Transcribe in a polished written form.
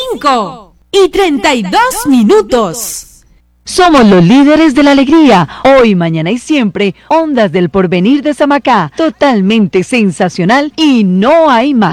5:32. Somos los líderes de la alegría, hoy, mañana y siempre, Ondas del Porvenir de Samacá, totalmente sensacional y no hay más.